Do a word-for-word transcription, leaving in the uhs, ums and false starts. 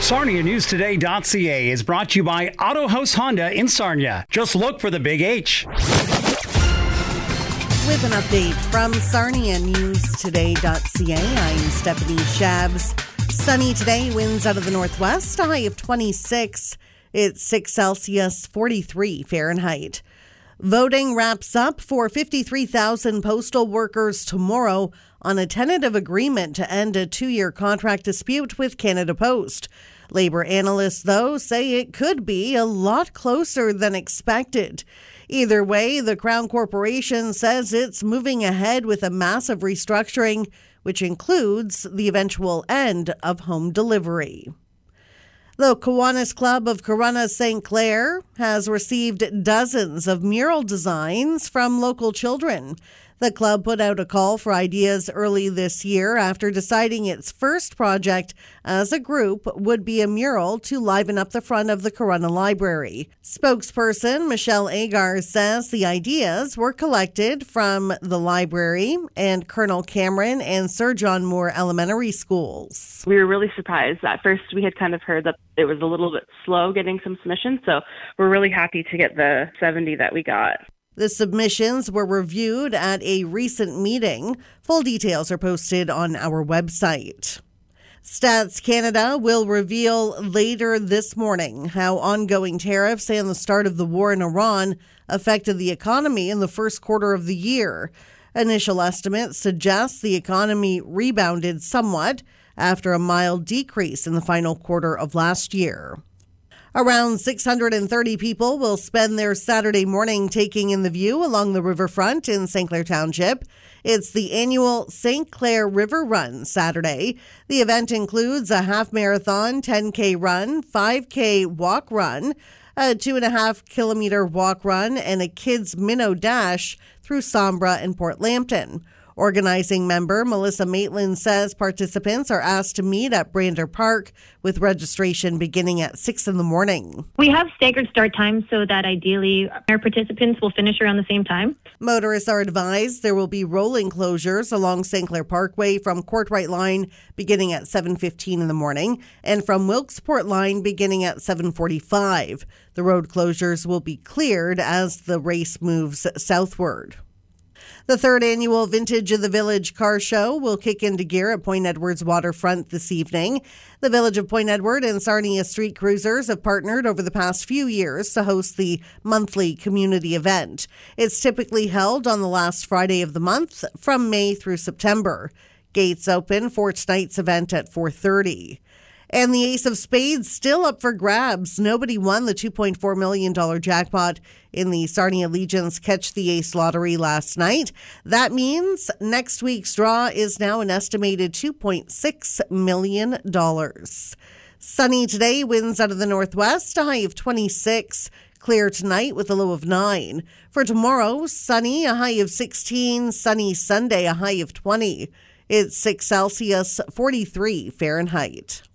Sarnia News Today dot c a is brought to you by Auto House Honda in Sarnia. Just look for the big H. With an update from Sarnia News Today dot c a, I'm Stephanie Shabs. Sunny today, winds out of the northwest, a high of twenty-six. It's six Celsius, forty-three Fahrenheit. Voting wraps up for fifty-three thousand postal workers tomorrow on a tentative agreement to end a two-year contract dispute with Canada Post. Labor analysts, though, say it could be a lot closer than expected. Either way, the Crown Corporation says it's moving ahead with a massive restructuring, which includes the eventual end of home delivery. The Kiwanis Club of Corunna Saint Clair has received dozens of mural designs from local children. The club put out a call for ideas early this year after deciding its first project as a group would be a mural to liven up the front of the Corunna Library. Spokesperson Michelle Agar says the ideas were collected from the library and Colonel Cameron and Sir John Moore Elementary Schools. We were really surprised. At first, we had kind of heard that it was a little bit slow getting some submissions, so we're really happy to get the seventy that we got. The submissions were reviewed at a recent meeting. Full details are posted on our website. Stats Canada will reveal later this morning how ongoing tariffs and the start of the war in Iran affected the economy in the first quarter of the year. Initial estimates suggest the economy rebounded somewhat after a mild decrease in the final quarter of last year. Around six hundred thirty people will spend their Saturday morning taking in the view along the riverfront in Saint Clair Township. It's the annual Saint Clair River Run Saturday. The event includes a half marathon, ten K run, five K walk run, a two and a half kilometer walk run, and a kids minnow dash through Sombra and Port Lambton. Organizing member Melissa Maitland says participants are asked to meet at Brander Park with registration beginning at six in the morning. We have staggered start times so that ideally our participants will finish around the same time. Motorists are advised there will be rolling closures along Saint Clair Parkway from Courtright Line beginning at seven fifteen in the morning and from Wilkesport Line beginning at seven forty-five. The road closures will be cleared as the race moves southward. The third annual Vintage of the Village car show will kick into gear at Point Edward's waterfront this evening. The Village of Point Edward and Sarnia Street Cruisers have partnered over the past few years to host the monthly community event. It's typically held on the last Friday of the month from May through September. Gates open for tonight's event at four thirty. And the Ace of Spades still up for grabs. Nobody won the two point four million dollars jackpot in the Sarnia Legion's Catch the Ace lottery last night. That means next week's draw is now an estimated two point six million dollars. Sunny today, winds out of the northwest, a high of twenty-six. Clear tonight with a low of nine. For tomorrow, sunny, a high of sixteen. Sunny Sunday, a high of twenty. It's six Celsius, forty-three Fahrenheit.